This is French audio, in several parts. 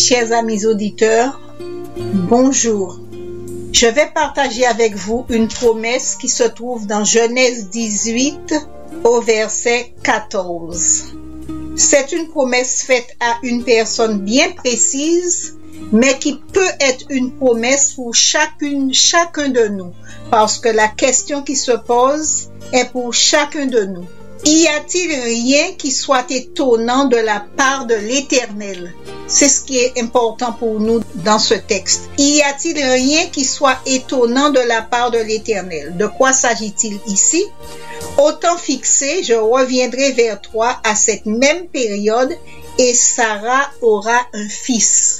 Chers amis auditeurs, bonjour. Je vais partager avec vous une promesse qui se trouve dans Genèse 18 au verset 14. C'est une promesse faite à une personne bien précise, mais qui peut être une promesse pour chacun de nous, parce que la question qui se pose est pour chacun de nous. Y a-t-il rien qui soit étonnant de la part de l'Éternel? C'est ce qui est important pour nous dans ce texte. Y a-t-il rien qui soit étonnant de la part de l'Éternel? De quoi s'agit-il ici? Au temps fixé, je reviendrai vers toi à cette même période et Sarah aura un fils.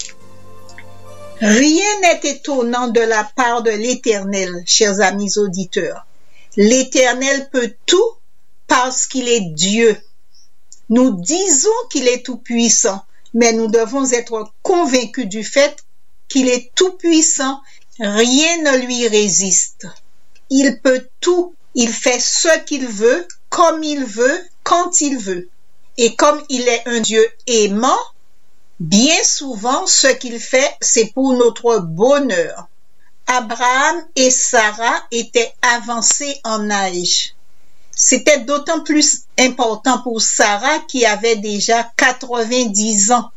Rien n'est étonnant de la part de l'Éternel, chers amis auditeurs. L'Éternel peut tout parce qu'il est Dieu. Nous disons qu'il est tout-puissant, mais nous devons être convaincus du fait qu'il est tout-puissant. Rien ne lui résiste. Il peut tout. Il fait ce qu'il veut, comme il veut, quand il veut. Et comme il est un Dieu aimant, bien souvent, ce qu'il fait, c'est pour notre bonheur. Abraham et Sarah étaient avancés en âge. C'était d'autant plus important pour Sarah qui avait déjà 90 ans.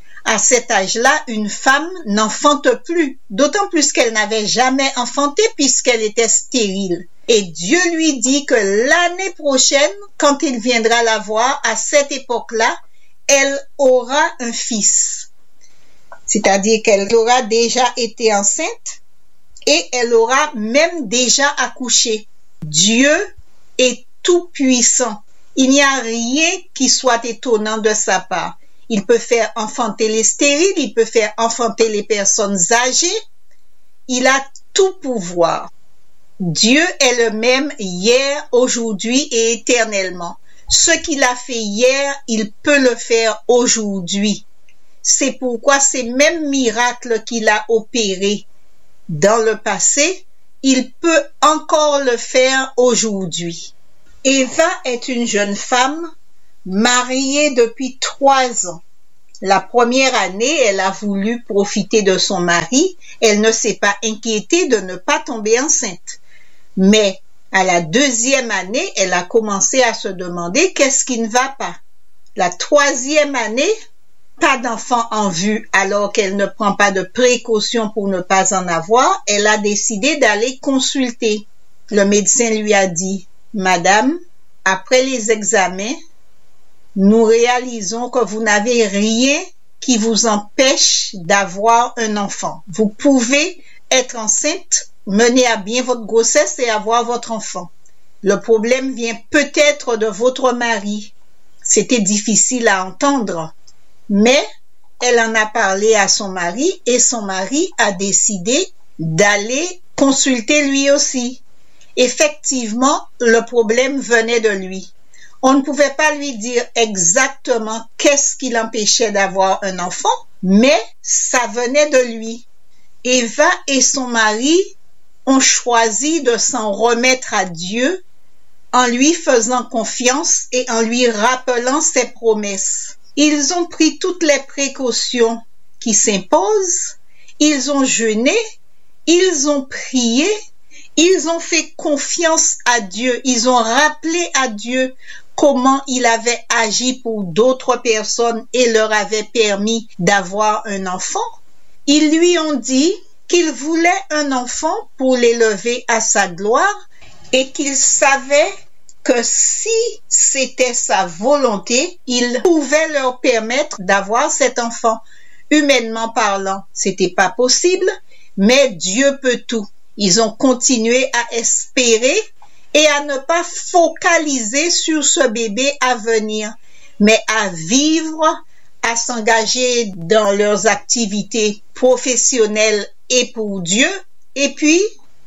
À cet âge-là, une femme n'enfante plus, d'autant plus qu'elle n'avait jamais enfanté puisqu'elle était stérile. Et Dieu lui dit que l'année prochaine, quand il viendra la voir, à cette époque-là, elle aura un fils. C'est-à-dire qu'elle aura déjà été enceinte et elle aura même déjà accouché. Dieu est tout-puissant. Il n'y a rien qui soit étonnant de sa part. Il peut faire enfanter les stériles, il peut faire enfanter les personnes âgées. Il a tout pouvoir. Dieu est le même hier, aujourd'hui et éternellement. Ce qu'il a fait hier, il peut le faire aujourd'hui. C'est pourquoi ces mêmes miracles qu'il a opérés dans le passé, il peut encore le faire aujourd'hui. Eva est une jeune femme mariée depuis 3 ans. La première année, elle a voulu profiter de son mari. Elle ne s'est pas inquiétée de ne pas tomber enceinte. Mais à la 2e année, elle a commencé à se demander qu'est-ce qui ne va pas. La 3e année, pas d'enfant en vue alors qu'elle ne prend pas de précautions pour ne pas en avoir. Elle a décidé d'aller consulter. Le médecin lui a dit: Madame, après les examens, nous réalisons que vous n'avez rien qui vous empêche d'avoir un enfant. Vous pouvez être enceinte, mener à bien votre grossesse et avoir votre enfant. Le problème vient peut-être de votre mari. C'était difficile à entendre, mais elle en a parlé à son mari et son mari a décidé d'aller consulter lui aussi. Effectivement, le problème venait de lui. On ne pouvait pas lui dire exactement qu'est-ce qui l'empêchait d'avoir un enfant, mais ça venait de lui. Eva et son mari ont choisi de s'en remettre à Dieu en lui faisant confiance et en lui rappelant ses promesses. Ils ont pris toutes les précautions qui s'imposent, ils ont jeûné, ils ont prié, ils ont fait confiance à Dieu, ils ont rappelé à Dieu comment il avait agi pour d'autres personnes et leur avait permis d'avoir un enfant. Ils lui ont dit qu'il voulait un enfant pour l'élever à sa gloire et qu'il savait que si c'était sa volonté, il pouvait leur permettre d'avoir cet enfant. Humainement parlant, c'était pas possible, mais Dieu peut tout. Ils ont continué à espérer et à ne pas focaliser sur ce bébé à venir, mais à vivre, à s'engager dans leurs activités professionnelles et pour Dieu, et puis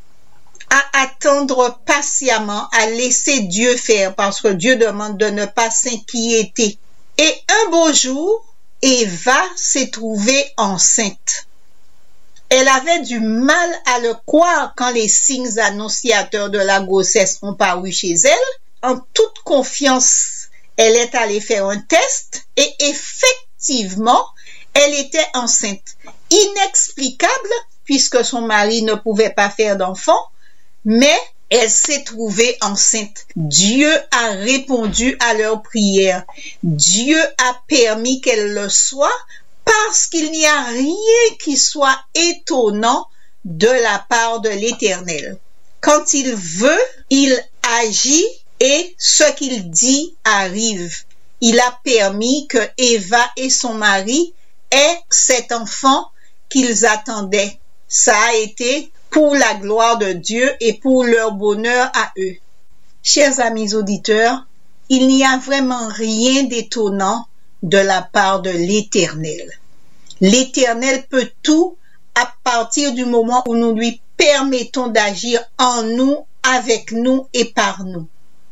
à attendre patiemment, à laisser Dieu faire, parce que Dieu demande de ne pas s'inquiéter. Et un beau jour, Eva s'est trouvée enceinte. Elle avait du mal à le croire quand les signes annonciateurs de la grossesse ont paru chez elle. En toute confiance, elle est allée faire un test et effectivement, Elle était enceinte. Inexplicable, puisque son mari ne pouvait pas faire d'enfant, mais elle s'est trouvée enceinte. Dieu a répondu à leur prière. Dieu a permis qu'elle le soit parce qu'il n'y a rien qui soit étonnant de la part de l'Éternel. Quand il veut, il agit et ce qu'il dit arrive. Il a permis que Eva et son mari aient cet enfant qu'ils attendaient. Ça a été pour la gloire de Dieu et pour leur bonheur à eux. Chers amis auditeurs, il n'y a vraiment rien d'étonnant de la part de l'Éternel. L'Éternel peut tout à partir du moment où nous lui permettons d'agir en nous, avec nous et par nous.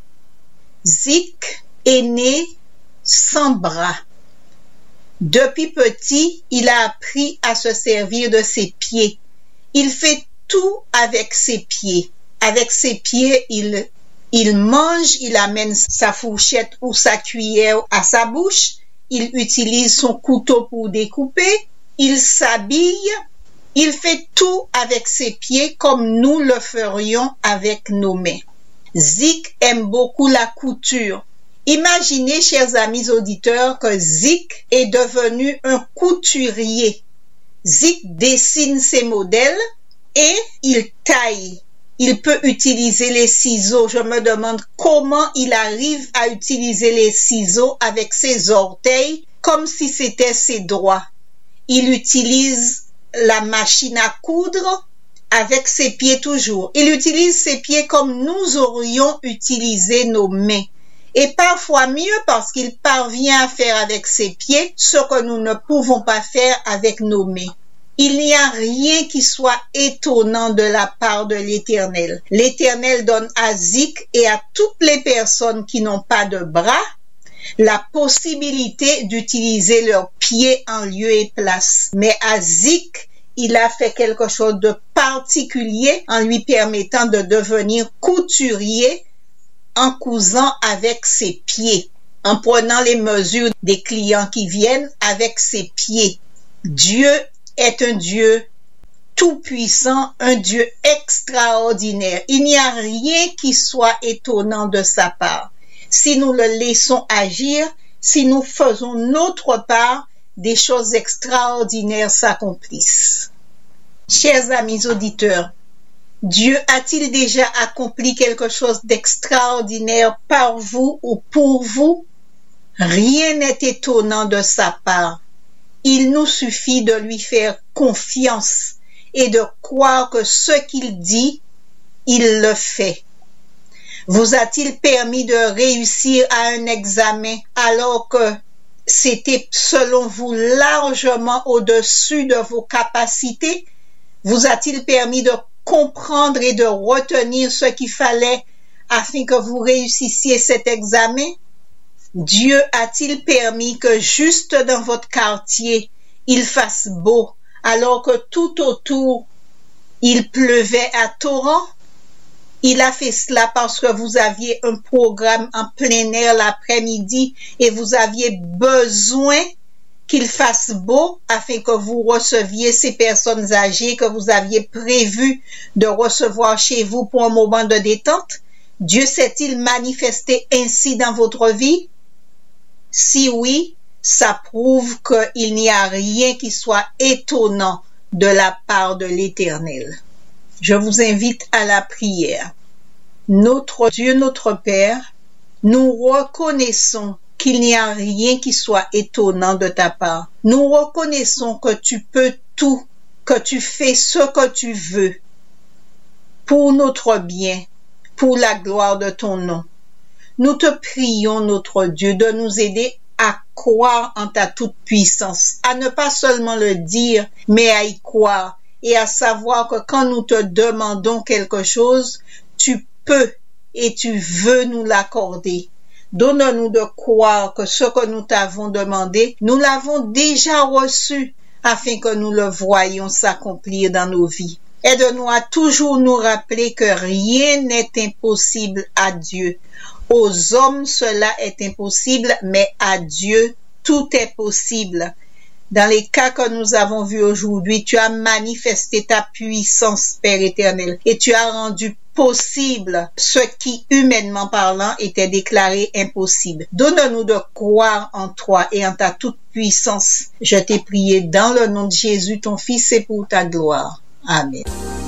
Zik est né sans bras. Depuis petit, il a appris à se servir de ses pieds. Il fait tout avec ses pieds. Avec ses pieds, il mange, il amène sa fourchette ou sa cuillère à sa bouche, il utilise son couteau pour découper, il s'habille, il fait tout avec ses pieds comme nous le ferions avec nos mains. Zik aime beaucoup la couture. Imaginez, chers amis auditeurs, que Zik est devenu un couturier. Zik dessine ses modèles et il taille. Il peut utiliser les ciseaux. Je me demande comment il arrive à utiliser les ciseaux avec ses orteils comme si c'était ses doigts. Il utilise la machine à coudre avec ses pieds toujours. Il utilise ses pieds comme nous aurions utilisé nos mains. Et parfois mieux parce qu'il parvient à faire avec ses pieds ce que nous ne pouvons pas faire avec nos mains. Il n'y a rien qui soit étonnant de la part de l'Éternel. L'Éternel donne à Zik et à toutes les personnes qui n'ont pas de bras la possibilité d'utiliser leurs pieds en lieu et place. Mais à Zik, il a fait quelque chose de particulier en lui permettant de devenir couturier en cousant avec ses pieds, en prenant les mesures des clients qui viennent avec ses pieds. Dieu est un Dieu tout-puissant, un Dieu extraordinaire. Il n'y a rien qui soit étonnant de sa part. Si nous le laissons agir, si nous faisons notre part, des choses extraordinaires s'accomplissent. Chers amis auditeurs, Dieu a-t-il déjà accompli quelque chose d'extraordinaire par vous ou pour vous? Rien n'est étonnant de sa part. Il nous suffit de lui faire confiance et de croire que ce qu'il dit, il le fait. Vous a-t-il permis de réussir à un examen alors que c'était selon vous largement au-dessus de vos capacités? Vous a-t-il permis de comprendre et de retenir ce qu'il fallait afin que vous réussissiez cet examen? Dieu a-t-il permis que juste dans votre quartier, il fasse beau alors que tout autour, il pleuvait à torrents? Il a fait cela parce que vous aviez un programme en plein air l'après-midi et vous aviez besoin qu'il fasse beau afin que vous receviez ces personnes âgées que vous aviez prévu de recevoir chez vous pour un moment de détente. Dieu s'est-il manifesté ainsi dans votre vie? Si oui, ça prouve qu'il n'y a rien qui soit étonnant de la part de l'Éternel. Je vous invite à la prière. Notre Dieu, notre Père, nous reconnaissons qu'il n'y a rien qui soit étonnant de ta part. Nous reconnaissons que tu peux tout, que tu fais ce que tu veux pour notre bien, pour la gloire de ton nom. Nous te prions, notre Dieu, de nous aider à croire en ta toute-puissance, à ne pas seulement le dire, mais à y croire et à savoir que quand nous te demandons quelque chose, tu peux et tu veux nous l'accorder. Donne-nous de croire que ce que nous t'avons demandé, nous l'avons déjà reçu afin que nous le voyions s'accomplir dans nos vies. Aide-nous à toujours nous rappeler que rien n'est impossible à Dieu. Aux hommes, cela est impossible, mais à Dieu, tout est possible. Dans les cas que nous avons vus aujourd'hui, tu as manifesté ta puissance, Père éternel, et tu as rendu possible ce qui, humainement parlant, était déclaré impossible. Donne-nous de croire en toi et en ta toute puissance. Je t'ai prié dans le nom de Jésus, ton Fils, et pour ta gloire. Amen.